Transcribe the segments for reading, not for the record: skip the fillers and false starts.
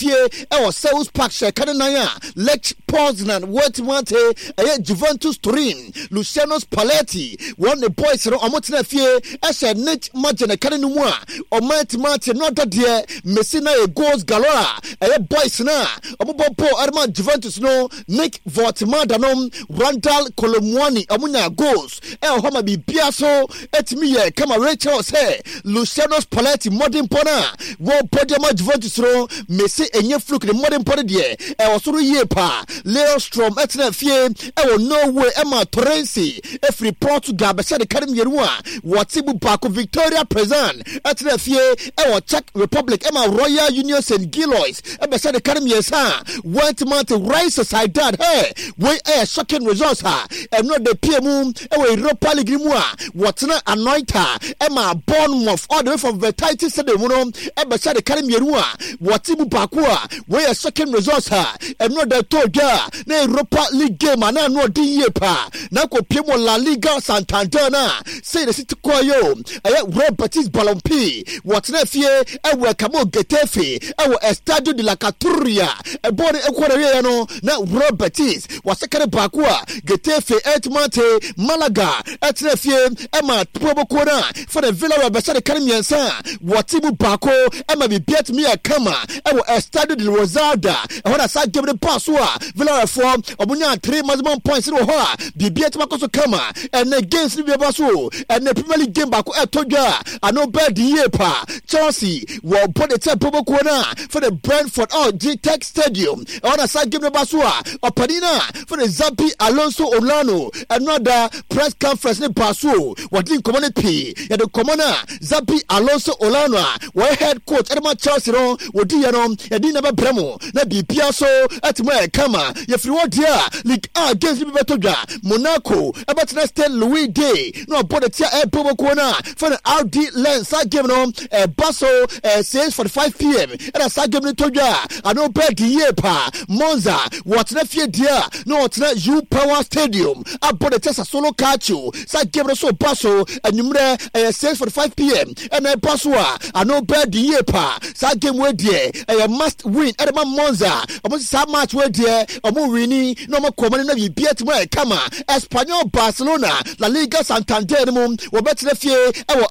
fie e Sales Park Shekanaya Lech Poznan Wetmante Juventus Turin Luciano Spalletti one the boys no amotena fie e she Nick Magene kanenumwa o Mate no dadie Messina e goals galore boys na omobopo arma Juventus no Nick Vortmadanom Randall Colomwani amunya goals homa bibia so etimi ye kama Rachel say Luciano Spalletti modern pona wo podium Juventus no Messi enye fluke the modern pona de osoro ye pa Leo Strom etna fie Norway Emma Torrensi every Portugal be said the academy yeruwa watibu bako Victoria Prezan etna fie Czech Republic Emma Royal Union St. Gilois be said the academy yesa went to Rice Sociedad hey we shocking results ha not the PMU Europa League mu whatna anointa Emma Bournemouth all the way from the title stadium no be said the academy yeruwa watibu bako we shocking results ha not the toja na Europa League game na no di yepa na ko piemo La Liga Santander na say the city koyo Real Betis Balompi whatna fie kamo Getafe Estadio de la Caturia body ekwere no na Real Betis wasekere bakwa Getafe Etmante Malaga etna fie probo kona for the Villarreal beside the Carmiensa watibu bako be beat me kama Estadio de Rosada hona sa give the passwa Villarreal form obunya 3 maximum points in ho bibia tmakoso kama and against the baso and the Premier League game bako etoja ano bad yepa Chelsea will put the tempo corner for the Brentford G-Tech Stadium hona sa give the baso opadina for the Zabi Alonso Olano another press conference ne baso what in community ya the commoner Zabi Alonso Olano where head coach Edema Chelsea no wodi ya no ya di na ba bremo na bibia so atmo kama ya free word here League A against Betoja Monaco about Stade Louis Day no body tia promo corner for the RD Lens that game no Basso 6:45 p.m. and that game no toja I know bad year pa Monza what na fie dia no what na U Power Stadium about the Tessa Solo Cacho that game no so Basso and number 6:45 p.m. and Basso I know bad year pa that game we there must win at Monza almost that match we there winning no more common na beat me kama Espanyol Barcelona La Liga Santander mo we bet na fie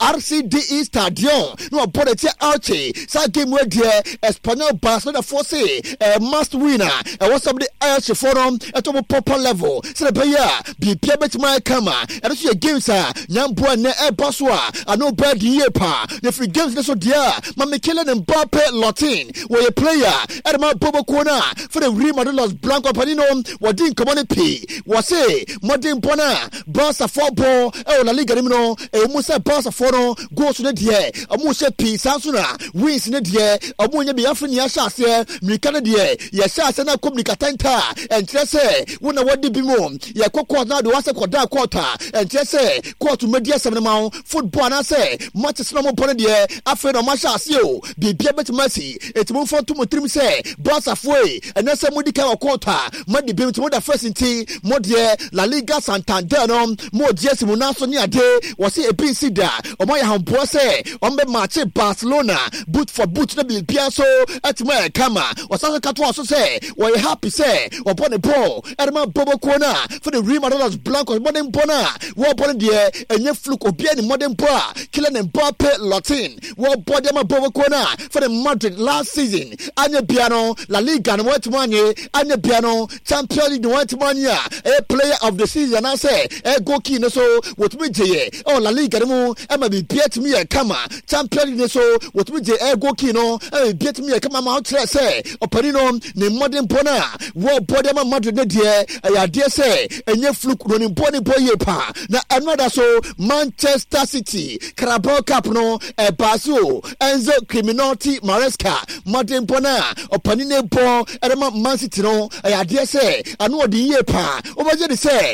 RCDE Stadium no body tia Archie that game we there Espanyol Barcelona force must winner was somebody else for them at a proper level so the player be bet me kama and so games nyambo na Baswa I know bad year pa the free games so there Mamikele Mbappe Latin where a player at my Bobo corner for the Real Madrid Los Blancos Panino wadin community wase modern bona Barca football La Liga no musa Barca fono goals to the die amusa P Sansuna wins in the die amunya be afni ya shase mirikana die ya shase na communicatenta and say wona wadi bimo ya kokko na do wase koda quarter and say court media seminal football na say matches no mo bona die afre no match asio bibia bet mercy etimo for to motrim say Barca foi and say modika quarter madi bim to the first team modie La Liga Santander no modie simunaso ni ade wose ebisi da omoya hampo say ombe match Barcelona boot for boot na bibia so atimo kama wasaka katwa so say we happy say upon the ball edema bobo corner for the Real Madrid Blancos modern bona wo upon the enye fluke obia ni modern ball killing Mbappe Latin wo body ma bobo corner for the Madrid last season anya piano La Liga no wetmanye anya piano Champions League no wetmanya a player of the season I say a goalkeeper no so what me je La Liga no e be beat me kama Champions League no so what me je a goalkeeper no e beat me kama ma try say operino ne modern bona wo body ma Madrid no de ya de say enye fluke no ne body boy pa na another so Manchester City Carabao Cup no Basu Enzo Criminality Maresca modern bona opanine ball edema Man City no ya de say anu odi ye pa obaje de say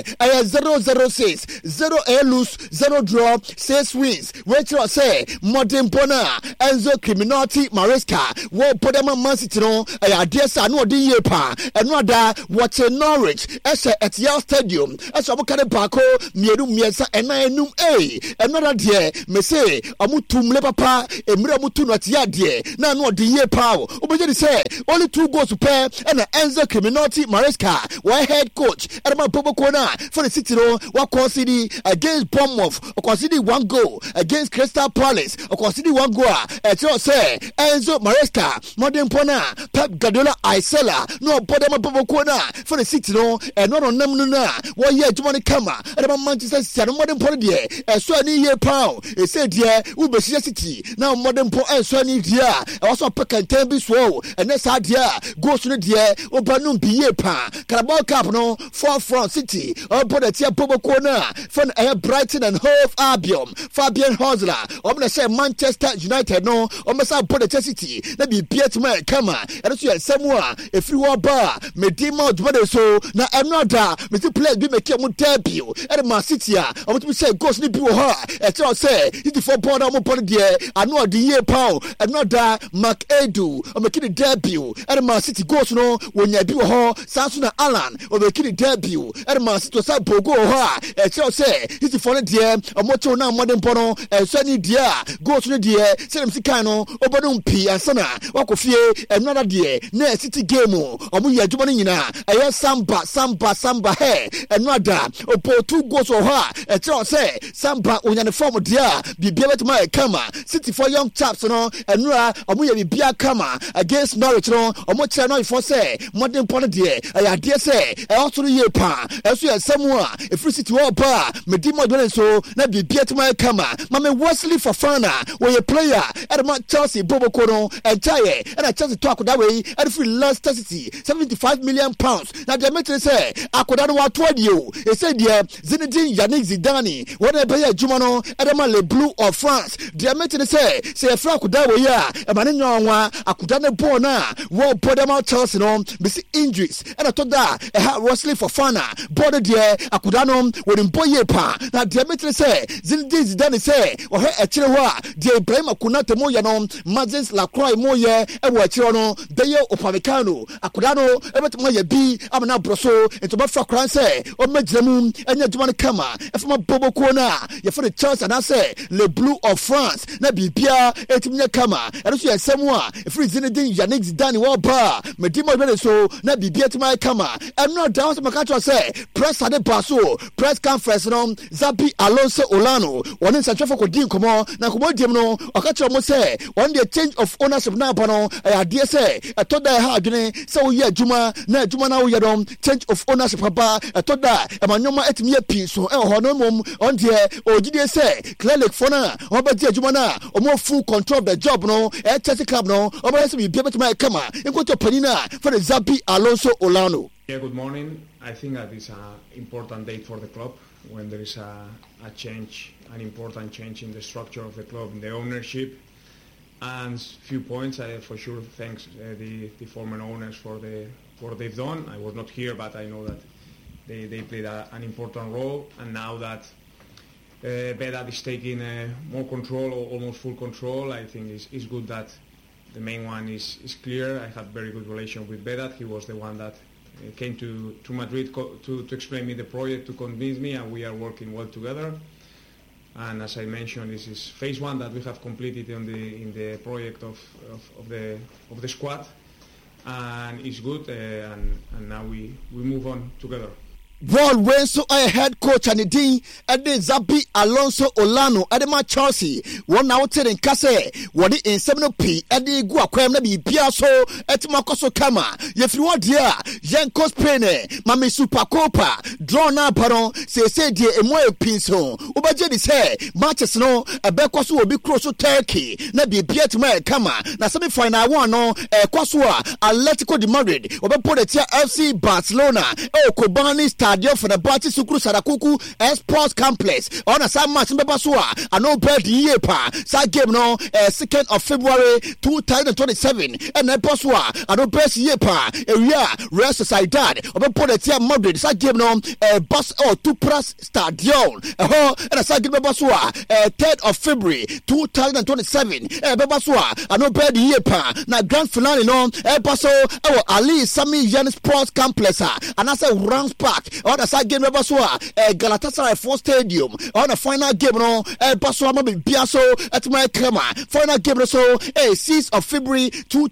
006 0 lose 0 draw 6 wins which was say modern bona Enzo Criminality Maresca wo podema Man City no ya de say anu odi ye pa enu ada watch Norwich at Yale Stadium as abukare bako mieru miesa enanum enu ada de me say amutumle papa emira mutu no at ya de na anu odi ye pa Obejedi say only 2 goals to pair and Enzo Criminality Maresca, one head coach, Edema Bobo Kona for the City no, what consider against Bournemouth, or consider 1 goal against Crystal Palace, or consider 1 goal. Say Enzo Maresca, Modern Pona, Pep Guardiola Isela, no Podema Bobo Kona for the City no, and not on Namuna, 1 year to Kama, Edema Manchester City, Modern Pona, and so any year pound, it said, yeah, Uber City, now Modern Po and Sony dear, also Peck and Tembi Swow, and that's how dear goes to the dear, Obanum Piepa, Carabao Cup no, 4 front City, or Podatia Bobo Corner, Fun Air Brighton and Hove Albion, Fabian Hosler, I'm gonna say Manchester United no, or Massa Podatia City, let me be at my Kama, and also at Samoa, if you are bar, Medima Dwade so, now I'm not there, Mr. Play be making a debut, and my city, I want to say, Ghost Nibu her, as I say, it's the 4 pound on Podia, I know the year pound, and not that Mark Edu, or making a debut, and my city goes no, when you do her, Samsung Alan, or making a debut, and my city was up Bogo her, as I say, it's the 4 dear, a motor now modern pono, and Sunny dear, goes to the dear, Sam Sicano, Obanum P, and Sana, Wakofie, and another dear, near city game, or Muya Jumanina, I have Samba, hair, and nada, or 2 goals or her, as I say, Samba, on the form of dear, be able to my Kama, City for young chaps, no, and Nura, or Muya Bia Kama, against Norwich, no, or much I know for say, modern point dear, I dare say, I also the year pa, as we are somewhere, if we sit to our bar, Medima doing so, not be beer to my Kama, Mamma Wesley for Fana, where a player, at my Chelsea, Bobo Kono, and Chaye, and I just talk that way, and if we Leicester City, £75 million. Now, the metric say, I could not want to you. It said, yeah, Zinedine Yannick Zidane, whatever Jumano, Edema Le Blue of France. The metric say, a Frank could die, yeah, a man in your one, I could not born now, well, put them out Chelsea, no, busy injuries, and I thought that, a hat Wesley for Fana, border there, I could not know, when in Boyepa. Now, the metric say, Zinedine Zidane say, or her a Chilewa, the blame of Kunata Moyanon, Mazins Lacroix Moye, and Wachirono, Dayo Opamecano, Akudano, everything Moya B, Amana Broso, and to Bafra say, or Majamum, and Yajuman Kama, and from a Bobo Kona, you for the chance, and I say, Le Blue of France, Nabi Bia, Etimina Kama, and also Samoa, if we Zinedine Yannick Zidane Waba, Medima Veneso, Nabi Bia to my Kama, and not down to Macacho say, press at the Basso, press conference, Zabi Alonso Olano, one in Sancho Codim, come on, Nakumo Dimno, Okacho say, one day change of ownership now, Pano, I dare say, I thought that I had, so yeah, Juma, na Juma now, you change of ownership, Papa, I thought that, and my number at me a piece, so Honomum, on there, or did they say, Cleric Fona, or about Jumana, or more full control of the job, no, at Chelsea Club, no, or else we be able to make Kama, and go to Panina for the Zabi Alonso Olano. Yeah, good morning. I think that is an important date for the club when there is a change, an important change in the structure of the club, in the ownership. And few points, I for sure thanks the former owners for what they've done. I was not here, but I know that they played an important role. And now that Vedat is taking more control, or almost full control, I think it's good that the main one is clear. I had very good relation with Vedat. He was the one that came to Madrid to explain me the project, to convince me, and we are working well together. And as I mentioned, this is phase 1 that we have completed in the project of the squad, and it's good. And now we move on together. Ball when so I head coach and the Zabi Alonso Olano at the Chelsea 1 out in Kase what it in 7p at the Guaquem be Piasso at Makoso Kama if you want dear Yankos Pene Mami Super Copa draw now paron say dear a more pinso Ubajedi say matches no a Bekosu will be close to Turkey na be Piet Mai Kama na semi final one no Kwasua Atletico de Madrid Obepodetia FC Barcelona Kobani Stadium for the Bati Sukuru Sarakuku Sports Complex on a side match in Bebasua and no bed yepa side game no 2nd of February 2027 and Bebasua and no best yepa area Real Sociedad Obepodetia Madrid side game no bus or Tupras Stadium and a side game Bebasua 3rd of February 2027 Bebasua and no bed yepa na grand finale no Bebaso Ali Sami Yan Sports Complex and as a Rams Park on the side game Baswa Galatasaray 4 Stadium on the final game no Baswa Mabi Biaso at my Krema final game so 6th of February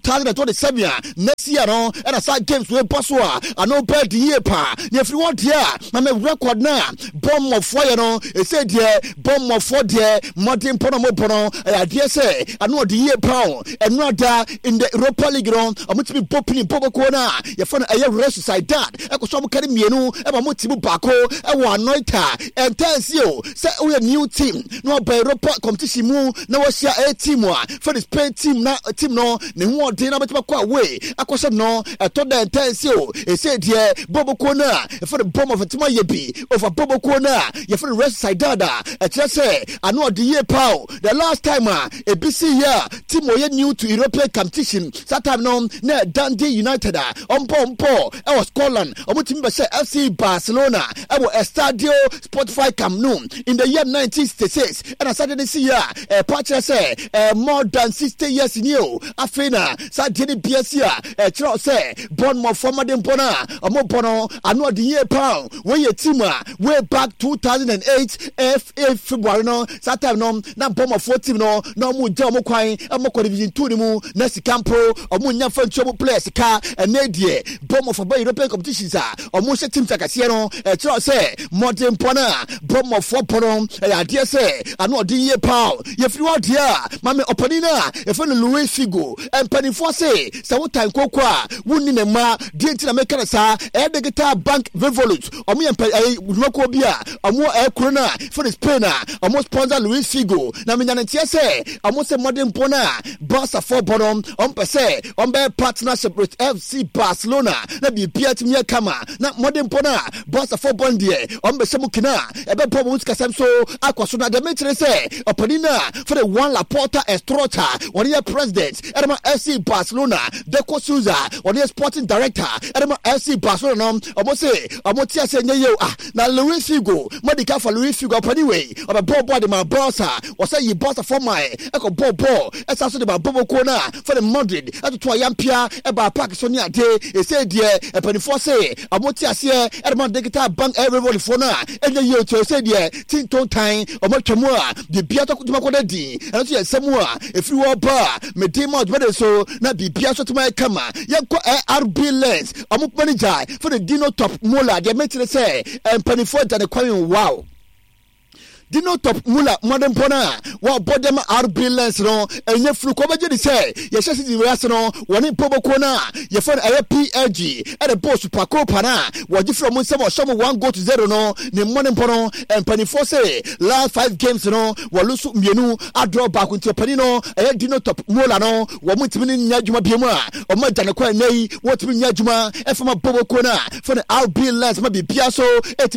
2027 next year no and the side games with Baswa and no bad year pa if you want here my record now bomb of fire no it said here bomb of 4 there Martin Pono I dare say I know the year pound and not in the Europa League no I'm going to be popping in Bobo Corner your phone a rest side that I could some carry me no I'm going to be Bako I want Noita and tells you say we a new team no by Europa competition move now share a team for the Spain team na team no ne ho de na betima kwa way akoso no to the tells you it said here Bobo Corner for the bomb of a team yebi over Bobo Corner your for the rest side dada just say I know the year pow the last time a BC year team we new to European competition that time no na Dundee United on Pompo I was Scotland omo team be say FC Barcelona I was Estadio Spotify Camp Nou in the year 1966 and I started this year patch say more than 60 years in you afena Sadini BSC chiro say born more former than Bona omo Bono I know the year pound when your team way back 2008 FA February no that time no na bomb of 14 no mu je omo kwan omo division 2 ni mu na Sikampo omo nya fan trouble players ka and die bomb of European competitions omo she team takase no chiro say modern Bona bomb of 4 pono I dare say I know the year pound if you want here mame opanina if no Luis Figo and penifo say what time kokwa wonni ne ma die ntina meka na sa Digital Bank Revolut omo yempa bia omo corona for the Spain omo sponsor Luis Figo na me nyantia say omo say modern Bona Barca 4 bottom on per se on be partnership with FC Barcelona na bi bia timia kama na modern Bona Barca 4 bond there on be semukina e be pom muska so akwaso na de metre say opanina for the one Laporta Estrota one year president Edema FC Barcelona Deco Souza one year sporting director Edema FC Barcelona omo say omo tia say nye na Luis Figo medical for Luis Figo anyway or ball de my Barca or say you Barca for my echo ball as also the Bobo Corner for the Madrid at to Yampia about Pakisonia day e say there e penifo say omo tia say Edema Digital Bank everybody for na and you to say there tinton time omo twamua the bia to kutumakoda din and so semua if you are bar me demo better so na bibia so to my kama yanko RB Lens omo manager for the Dino Top Mola they make say and penifo that the wow Dino Top Mula modern Pona wa bodem RB Lens no enye fru ko beje di say ye hyese di wiase no woni Bobo Kona ye fon PLG e the boss pako pana wo gi from nsem o show 1 goal to 0 no ne modern Pono and penifo say last 5 games no wo lusu mienu adro back into pani no Dino Top Mula no wo mutimi ni nya djuma biemu a o ma jane kwa nei wo timi nya djuma e fama Bobo Kona for the RB Lens ma bibia so